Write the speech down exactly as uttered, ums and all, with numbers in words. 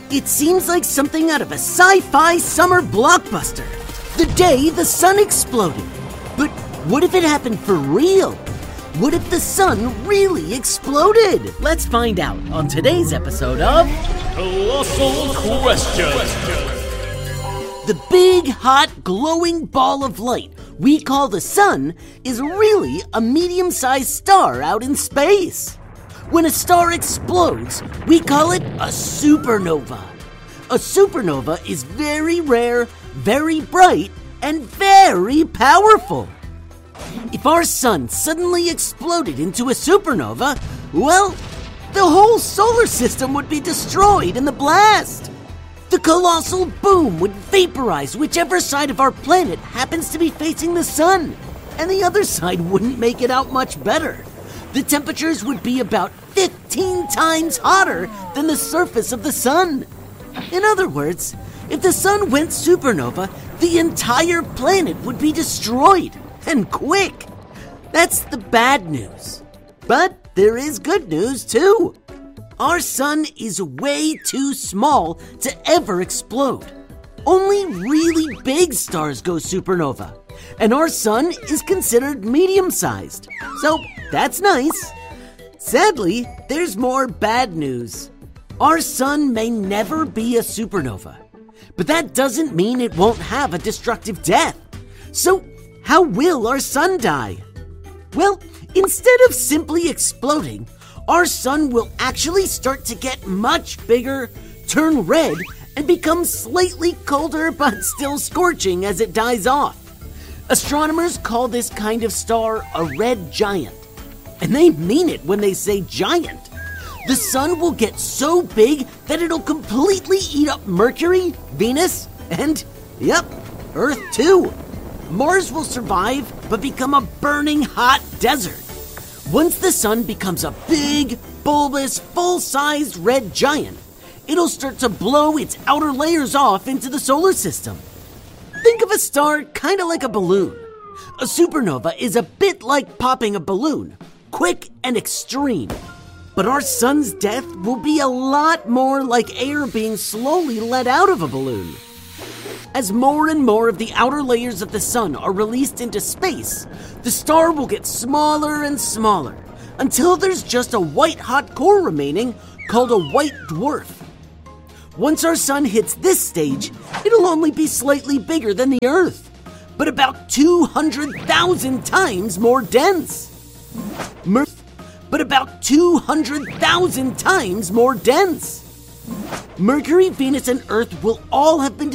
It seems like something out of a sci-fi summer blockbuster. The day the sun exploded. But what if it happened for real? What if the sun really exploded? Let's find out on today's episode of Colossal Question. The big, hot, glowing ball of light we call the sun is really a medium-sized star out in space. When a star explodes, we call it a supernova. A supernova is very rare, very bright, and very powerful. If our sun suddenly exploded into a supernova, well, the whole solar system would be destroyed in the blast. The colossal boom would vaporize whichever side of our planet happens to be facing the sun, and the other side wouldn't make it out much better. The temperatures would be about fifteen times hotter than the surface of the sun. In other words, if the sun went supernova, the entire planet would be destroyed, and quick. That's the bad news. But there is good news too. Our sun is way too small to ever explode. Only really big stars go supernova, and our sun is considered medium-sized. So that's nice. Sadly, there's more bad news. Our sun may never be a supernova, but that doesn't mean it won't have a destructive death. So how will our sun die? Well, instead of simply exploding, our sun will actually start to get much bigger, turn red, and become slightly colder but still scorching as it dies off. Astronomers call this kind of star a red giant. And they mean it when they say giant. The sun will get so big that it'll completely eat up Mercury, Venus, and, yep, Earth too. Mars will survive but become a burning hot desert. Once the sun becomes a big, bulbous, full-sized red giant, it'll start to blow its outer layers off into the solar system. Think of a star kind of like a balloon. A supernova is a bit like popping a balloon, quick and extreme. But our sun's death will be a lot more like air being slowly let out of a balloon. As more and more of the outer layers of the sun are released into space, the star will get smaller and smaller until there's just a white-hot core remaining called a white dwarf. Once our sun hits this stage, it'll only be slightly bigger than the Earth, but about two hundred thousand times more dense. Mer- but about two hundred thousand times more dense. Mercury, Venus, and Earth will all have been